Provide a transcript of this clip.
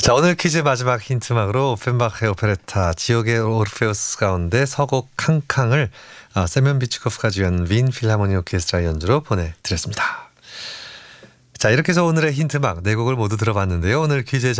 자, 오늘 퀴즈 마지막 힌트막으로 오펜바흐의 오페레타 지옥의 오르페우스 가운데 서곡 캉캉을 세면 비츠코프가 지은 윈 필하모니 오케스트라 연주로 보내드렸습니다. 자, 이렇게 해서 오늘의 힌트막 4곡을 모두 들어봤는데요. 오늘 퀴즈의